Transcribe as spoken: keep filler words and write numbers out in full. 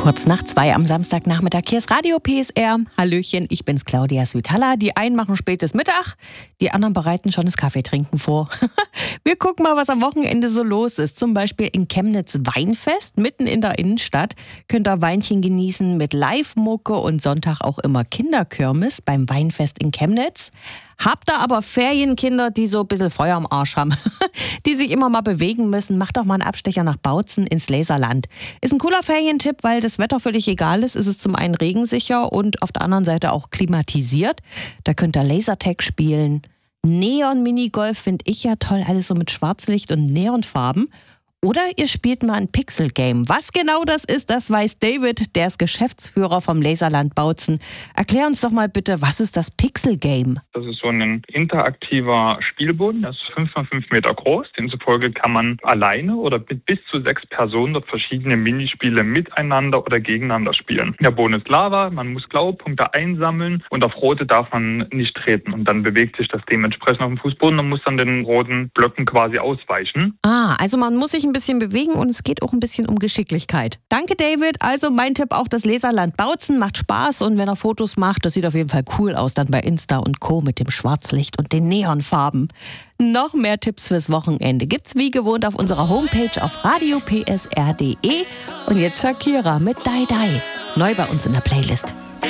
Kurz nach zwei am Samstagnachmittag. Hier ist Radio P S R. Hallöchen, ich bin's Claudia Svitala. Die einen machen spätes Mittag, die anderen bereiten schon das Kaffeetrinken vor. Wir gucken mal, was am Wochenende so los ist. Zum Beispiel in Chemnitz Weinfest, mitten in der Innenstadt. Könnt ihr Weinchen genießen mit Live-Mucke und Sonntag auch immer Kinderkirmes beim Weinfest in Chemnitz. Habt ihr aber Ferienkinder, die so ein bisschen Feuer am Arsch haben, die sich immer mal bewegen müssen, macht doch mal einen Abstecher nach Bautzen ins Laserland. Ist ein cooler Ferientipp, weil das Wetter völlig egal ist. Es ist zum einen regensicher und auf der anderen Seite auch klimatisiert. Da könnt ihr Lasertag spielen. Neon-Minigolf finde ich ja toll, alles so mit Schwarzlicht und Neonfarben. Oder ihr spielt mal ein Pixel-Game. Was genau das ist, das weiß David, der ist Geschäftsführer vom Laserland Bautzen. Erklär uns doch mal bitte, was ist das Pixel-Game? Das ist so ein interaktiver Spielboden, der ist fünf mal fünf Meter groß. Demzufolge kann man alleine oder mit bis zu sechs Personen dort verschiedene Minispiele miteinander oder gegeneinander spielen. Der Boden ist Lava, man muss Glaupunkte einsammeln und auf rote darf man nicht treten. Und dann bewegt sich das dementsprechend auf dem Fußboden und muss dann den roten Blöcken quasi ausweichen. Ah, also man muss sich ein bisschen bewegen und es geht auch ein bisschen um Geschicklichkeit. Danke, David. Also mein Tipp auch, das Laserland Bautzen macht Spaß und wenn er Fotos macht, das sieht auf jeden Fall cool aus, dann bei Insta und Co. mit dem Schwarzlicht und den Neonfarben. Noch mehr Tipps fürs Wochenende gibt's wie gewohnt auf unserer Homepage auf radio p s r punkt d e. Und jetzt Shakira mit Dai Dai. Neu bei uns in der Playlist.